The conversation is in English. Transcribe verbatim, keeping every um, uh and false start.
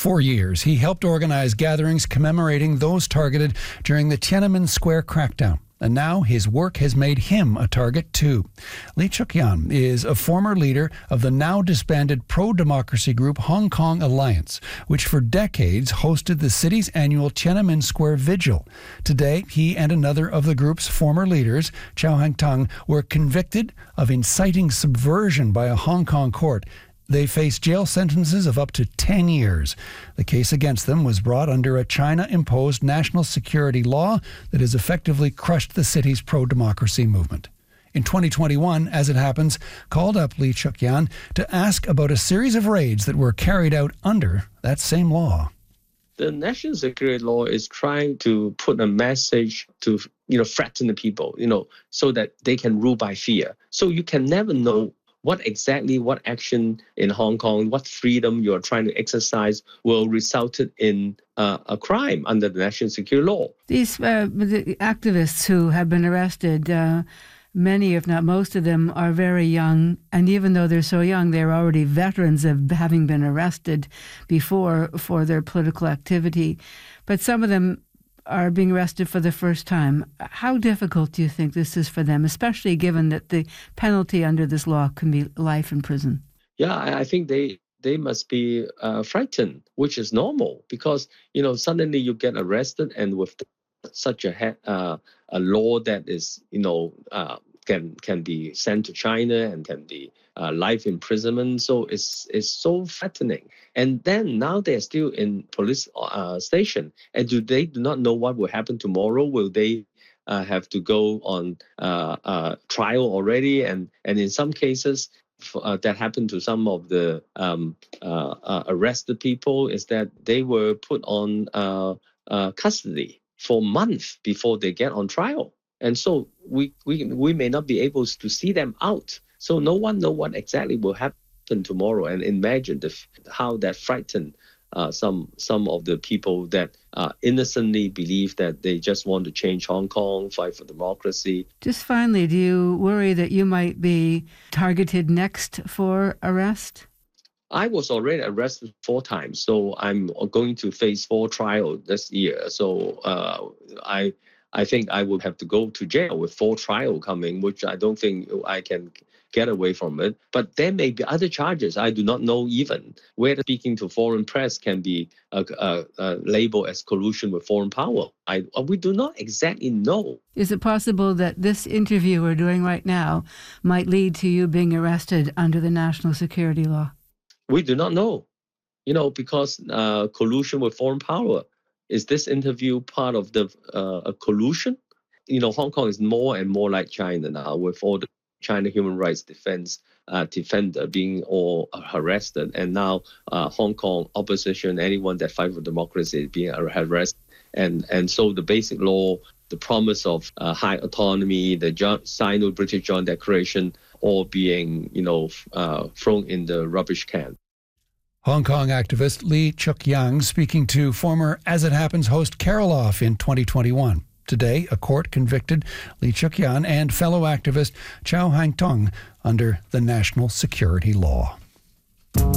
For years, he helped organize gatherings commemorating those targeted during the Tiananmen Square crackdown. And now his work has made him a target too. Lee Cheuk-yan is a former leader of the now disbanded pro-democracy group Hong Kong Alliance, which for decades hosted the city's annual Tiananmen Square Vigil. Today, he and another of the group's former leaders, Chow Hang-tung, were convicted of inciting subversion by a Hong Kong court. They face jail sentences of up to ten years. The case against them was brought under a China-imposed national security law that has effectively crushed the city's pro-democracy movement. In twenty twenty-one, as it happens, called up Lee Cheuk-yan to ask about a series of raids that were carried out under that same law. The national security law is trying to put a message to, you know, threaten the people, you know, so that they can rule by fear. So you can never know what exactly, what action in Hong Kong, what freedom you're trying to exercise will result in uh, a crime under the national security law. These uh, the activists who have been arrested, uh, many, if not most of them, are very young. And even though they're so young, they're already veterans of having been arrested before for their political activity. But some of them are being arrested for the first time. How difficult do you think this is for them, especially given that the penalty under this law can be life in prison? Yeah, I think they they must be uh, frightened, which is normal because, you know, suddenly you get arrested and with such a uh, a law that is, you know, uh, can can be sent to China and can be uh, life imprisonment. So it's it's so threatening. And then now they're still in police uh, station, and do they do not know what will happen tomorrow? Will they uh, have to go on uh, uh, trial already? And and in some cases, uh, that happened to some of the um, uh, uh, arrested people is that they were put on uh, uh, custody for months before they get on trial. And so we, we we may not be able to see them out. So no one knows what exactly will happen tomorrow. And imagine the, how that frightened uh, some some of the people that uh, innocently believe that they just want to change Hong Kong, fight for democracy. Just finally, do you worry that you might be targeted next for arrest? I was already arrested four times, so I'm going to face four trials this year. So uh, I I think I would have to go to jail with four trials coming, which I don't think I can get away from it. But there may be other charges. I do not know even whether speaking to foreign press can be uh, uh, uh, labeled as collusion with foreign power. I, we do not exactly know. Is it possible that this interview we're doing right now might lead to you being arrested under the national security law? We do not know, you know, because uh, collusion with foreign power. Is this interview part of the uh, a collusion? You know, Hong Kong is more and more like China now, with all the China human rights defense uh, defender being all arrested, and now uh, Hong Kong opposition, anyone that fight for democracy is being arrested, and and so the basic law, the promise of uh, high autonomy, the jo- Sino-British Joint Declaration, all being you know uh, thrown in the rubbish can. Hong Kong activist Lee Cheuk-yan speaking to former As It Happens host Carol Off in twenty twenty-one. Today, a court convicted Lee Cheuk-yan and fellow activist Chow Hang-tung under the national security law.